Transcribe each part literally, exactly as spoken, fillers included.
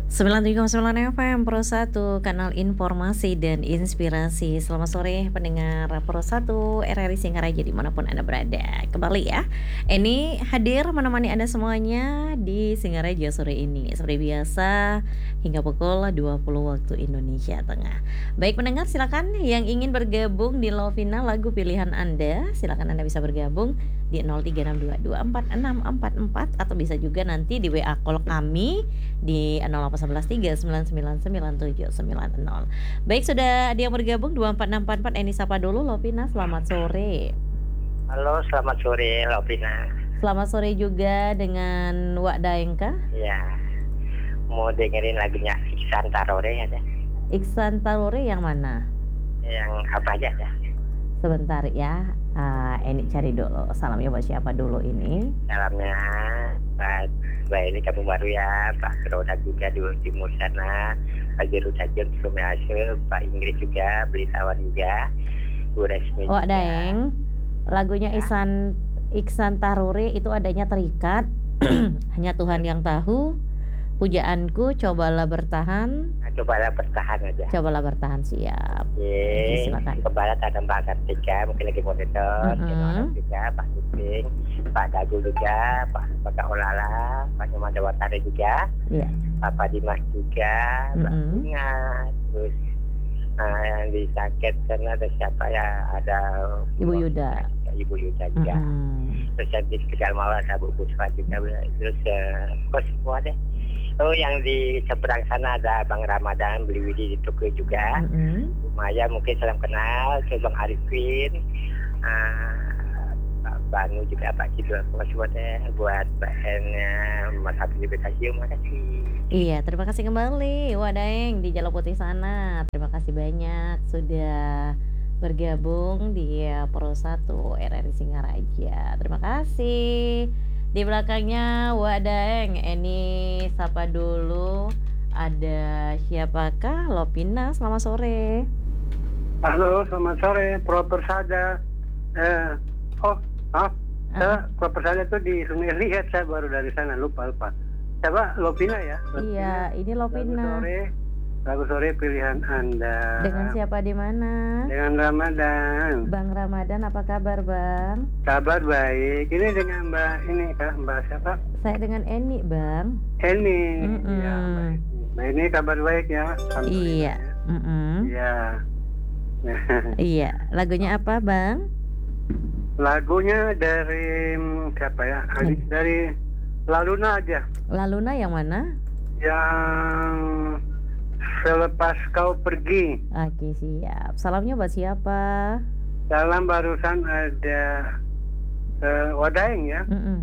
sembilan tiga koma sembilan F M Pro satu, kanal informasi dan inspirasi. Selamat sore pendengar Pro satu R R I Singaraja dimanapun Anda berada. Kembali ya, ini hadir menemani Anda semuanya di Singaraja sore ini. Seperti biasa hingga pukul dua puluh waktu Indonesia Tengah. Baik pendengar, silakan yang ingin bergabung di Lovina lagu pilihan Anda, silakan Anda bisa bergabung di nol tiga enam dua dua empat enam empat empat atau bisa juga nanti di W A call kami di nol delapan satu tiga sembilan sembilan sembilan tujuh sembilan nol. Baik, sudah ada yang bergabung dua empat enam empat empat. Eni sapa dulu Lovina, selamat sore. Halo, selamat sore Lovina. Selamat sore juga dengan Wak Daeng kah? Ya, mau dengerin lagunya Iksan Tarore ada. Iksan Tarore yang mana? Yang apa aja ya? Sebentar ya, uh, Eni cari dulu. Salamnya buat siapa dulu ini? Salamnya Pak Mbak Eni kamu baru ya, Pak Roda juga di timur sana, Pak Jeru Tajam Sume Hasil, Pak Inggris juga, Belitawan juga, Bu Resmi Wak juga. Daeng, lagunya Ya. Iksan Iksan Tarore itu adanya terikat. Hanya Tuhan yang tahu. Pujaanku cobalah bertahan. Nah, cobalah bertahan aja. Cobalah bertahan, siap. Oke, silakan. Kembali ada Mbak Kartika, mungkin lagi monitor, Mm-mm. juga, Pak Suping, Pak Dagu juga, Pak Pak Olala, Pak Nyoman Dewatara juga, Iya. Pak Dimas juga, Mbak Mm-mm. Bunga, terus nah, yang di sakit karena ada siapa ya, ada Ibu Yuda. Ibu Yuda juga, Mm-mm. terus yang di sekitar Mawar ada Bu Puspa juga, terus uh, kok semua deh. Oh, yang di seberang sana ada Bang Ramadan, Beli Widi di Tokyo juga. Mm-mm. Maya mungkin salam kenal, ke Bang Arifin, uh, Pak Banu juga, Pak Cidul, makasih buat eh, buat Mbak Ennya, Mas Habib Bekasi, makasih. Iya, terima kasih kembali Wak Daeng di Jalur Putih sana. Terima kasih banyak sudah bergabung di Pro satu R R I Singaraja. Terima kasih. Di belakangnya Wak Daeng, Eni sapa dulu. Ada siapakah? Lovina, selamat sore. Halo, selamat sore, Pro Persada. Eh, oh, maaf, saya Pro Persada itu di Sungai Liat, saya baru dari sana, lupa lupa. Coba Lovina ya. Iya, ini Lagu Lovina. sore, lagu sore pilihan Anda. Dengan siapa di mana? Dengan Ramadan. Bang Ramadan, apa kabar Bang? Kabar baik. Ini dengan Mbak ini kak, Mbak siapa? Saya dengan Eni Bang. Eni. Mm-mm. Ya, Mbak Eni. Mbak Eni kabar baik ya. Iya. Mm-mm. Iya. Iya, lagunya apa Bang? Lagunya dari hmm, siapa ya? Hmm. Dari Laluna aja. Laluna yang mana? Yang selepas kau pergi. Oke, siap. Salamnya buat siapa? Dalam barusan ada uh, Wadaeng ya. Mm-mm.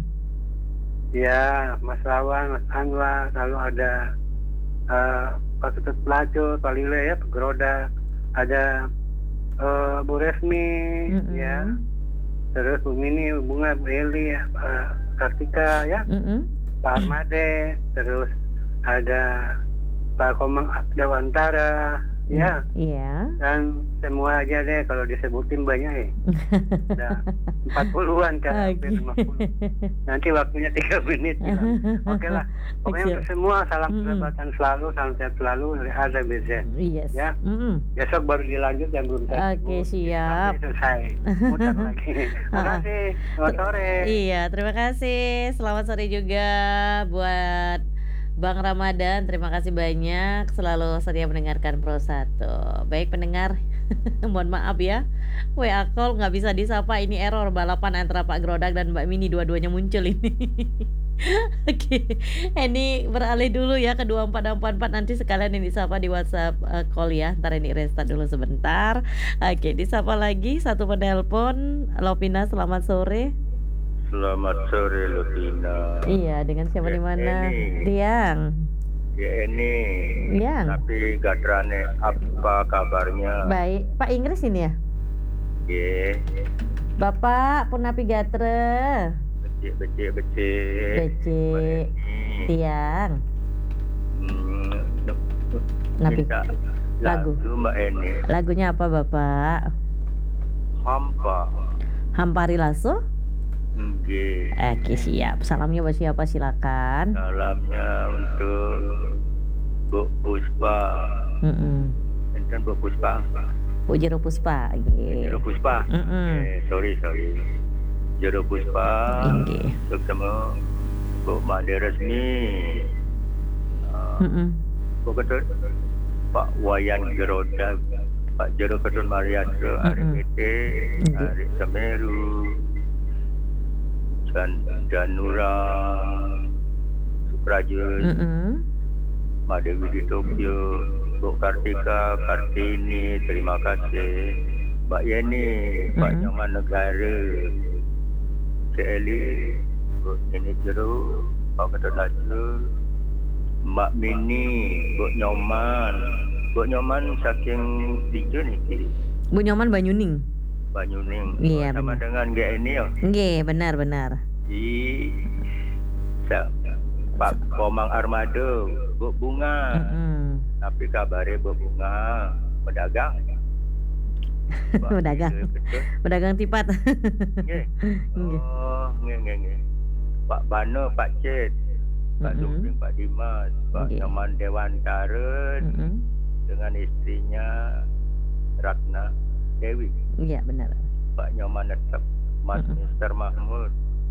Ya, Mas Lawan, Mas Anwar, lalu ada uh, Pak Ketut Pelajo, Pak Lile ya, Pak Geroda, ada uh, Bu Resmi, Mm-mm. ya, terus Bu Mini, Bu Bunga, Bu Eli, ya, uh, Kartika ya, Mm-mm. Pak Armade, terus ada Pak Komang Dewantara, ya, Iya. dan semua aja deh kalau disebutin banyak ya. Udah empat puluhan kan, hampir Oke. lima puluh. Nanti waktunya tiga menit. Ya. Oke lah. Pokoknya Siap. untuk semua salam Mm-mm. persahabatan selalu, salam sehat selalu dari A sampai B Z. Yes. Ya. Mm-mm. Besok baru dilanjut yang belum Oke, tersebut. siap. Sampai selesai. Muter lagi. Terima kasih. Selamat sore. Iya, terima kasih. Selamat sore juga buat Bang Ramadan. Terima kasih banyak selalu setia mendengarkan Pro satu. Baik pendengar, mohon maaf ya, W A call nggak bisa disapa, ini error balapan antara Pak Grodak dan Mbak Mini, dua-duanya muncul ini. Oke, ini beralih dulu ya ke dua empat empat empat, nanti sekalian ini disapa di WhatsApp uh, call ya. Ntar ini restart dulu sebentar. Oke, disapa lagi satu penelpon. Lovina, selamat sore. Selamat sore Lovina. Iya, dengan siapa Ya, di mana? Eni. Diang. Ya ini. Diang. Tapi gadrane apa kabarnya? Baik, Pak Inggris ini ya? Ya, Bapak Punapi Gatre. becik becik becik. Becik. Diang. Hmm, Napi. minta Lagu. Mbak Eni. Lagunya apa Bapak? Hampa. Hampari Lasso? Oke. Oke, siap. Salamnya buat siapa, silakan. Salamnya untuk Puspa. Mm-mm. Enten Bu Puspa. Bu Jero Puspa nggih. Jero Puspa. Mm-mm. Eh, sorry sorry. Jero Puspa. Nggih. Bersama Bu Made Resmi. Uh, Mm-mm. Bu Ketut Pak Wayan Geroda, Pak Jero Ketut Mariasra, Arif Mm-mm. Ete, Nggih. Arif Semeru, Dan Danura, Suprajun, Mm-mm. Madewi di Tokyo, Bu Kartika, Kartini, terima kasih. Mbak Yeni, Pak Mm-mm. Nyoman Negara, Cik Eli, Bu Nini Jero, Pak Ketut Lajur, Mbak Mini, Bu Nyoman, Bu Nyoman saking tiga ni ki, Bu Nyoman Banyuning. Banyuning. Iya, Sama benar. dengan G N I ya. Nggih, benar-benar. Di sa, Pak Komang Armado, Bu Bunga. Mm-mm. Tapi kabarnya Bu Bunga pedagang. Pak Pedagang. Ida Ketut. Pedagang tipat. Nggih. Nggih. Oh, nggih nggih nggih. Pak Bano, Pak Cid, Pak Mm-mm. Zubing, Pak Dimas, Pak Nggih. Nyoman Dewantara Mm-mm. dengan istrinya Ratna Dewi, Iya, benar. Pak Nyoman Netep, Mas Mm-mm. Mister Mahmud,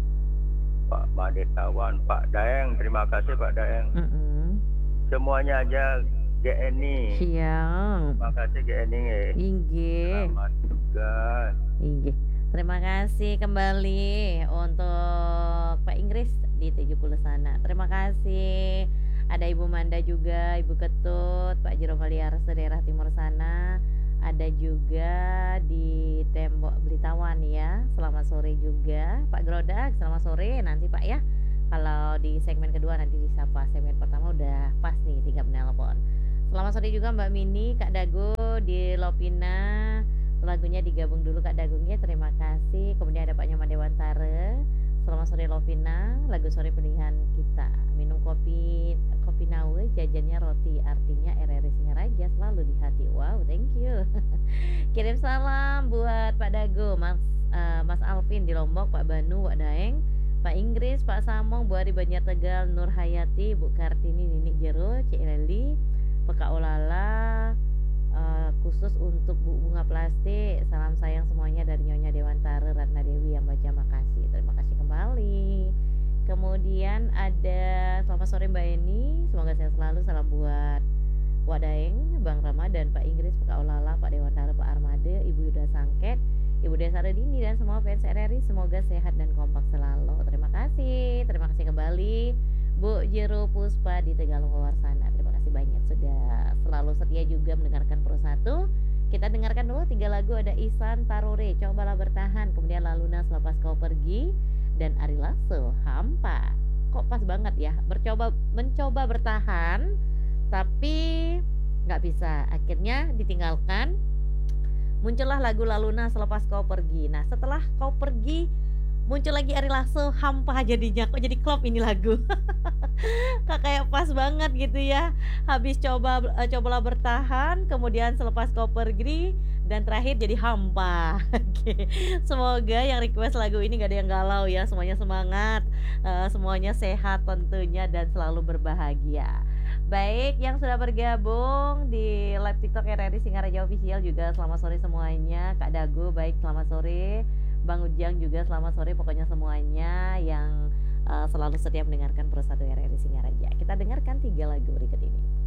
Pak Made Tawan, Pak Daeng, terima kasih Pak Daeng. Mm-mm. Semuanya aja G N I. Siang. Terima kasih G N I. Inggih. Selamat tugas. Inggih. Terima kasih kembali untuk Pak Inggris di Tujuh Puluh sana. Terima kasih. Ada Ibu Manda juga, Ibu Ketut, Pak Jero Maliarsa daerah timur sana. Ada juga di Tembok Blitawan ya. Selamat sore juga Pak Grodak. Selamat sore nanti Pak ya. Kalau di segmen kedua nanti disapa. Segmen pertama udah pas nih, tinggal menelpon. Selamat sore juga Mbak Mini, Kak Dago di Lopina. Lagunya digabung dulu Kak Dagung ya, terima kasih. Kemudian ada Pak Nyoman Dewantara. Selamat sore Lovina, lagu sore pilihan kita. Minum kopi kopi nawe, jajannya roti, artinya R R I Singaraja selalu di hati. Wow, thank you. Kirim salam buat Pak Dago, Mas uh, Mas Alvin di Lombok, Pak Banu, Pak Daeng, Pak Inggris, Pak Samong, Bu Ari Banjar Tegal, Nur Hayati, Bu Kartini, Nini Jero, Cik Leli, Pak Olala. Uh, khusus untuk Bu Bunga Plastik, salam sayang semuanya dari Nyonya Dewantara Ratna Dewi yang baca, makasih. Terima kasih kembali. Kemudian ada selamat sore Mbak Eni, semoga sehat selalu. Salam buat Wak Daeng, Bang Ramadan, Pak Inggris, Pak Olala, Pak Dewantara, Pak Armade, Ibu Yuda Sangket, Ibu Desa Redini dan semua fans R R I, semoga sehat dan kompak selalu. Terima kasih. Terima kasih kembali Bu Jero Puspa di Tegal Luar sana. Terima kasih banyak sudah selalu setia juga mendengarkan Pro satu. Kita dengarkan dulu tiga lagu, ada Ihsan Tarore, Cobalah Bertahan, kemudian Laluna Selepas Kau Pergi, dan Ari Lasso, Hampa. Kok pas banget ya, bercoba mencoba bertahan tapi nggak bisa, akhirnya ditinggalkan. Muncullah lagu Laluna Selepas Kau Pergi. Nah setelah Kau Pergi muncul lagi Ari Lasso, Hampa jadinya. Kok jadi klop ini lagu. Kak kayak pas banget gitu ya. Habis coba uh, cobalah bertahan, kemudian Selepas Kau Pergi, dan terakhir jadi Hampa. Oke. Semoga yang request lagu ini gak ada yang galau ya. Semuanya semangat, uh, semuanya sehat tentunya, dan selalu berbahagia. Baik, yang sudah bergabung di live TikTok R R I Singaraja Official juga selamat sore semuanya. Kak Dago, baik, selamat sore. Bang Ujang juga selamat sore. Pokoknya semuanya yang uh, selalu setia mendengarkan Pro satu R R I Singaraja. Kita dengarkan tiga lagu berikut ini.